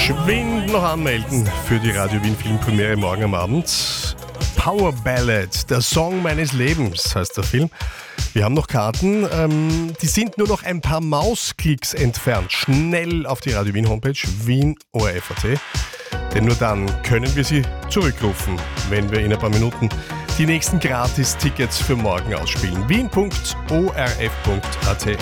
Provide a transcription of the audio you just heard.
Geschwind noch anmelden für die Radio Wien Filmpremiere morgen am Abend. Power Ballad, der Song meines Lebens heißt der Film. Wir haben noch Karten, die sind nur noch ein paar Mausklicks entfernt. Schnell auf die Radio Wien Homepage, Wien ORF.at. Denn nur dann können wir Sie zurückrufen, wenn wir in ein paar Minuten die nächsten Gratis-Tickets für morgen ausspielen. Wien.orf.at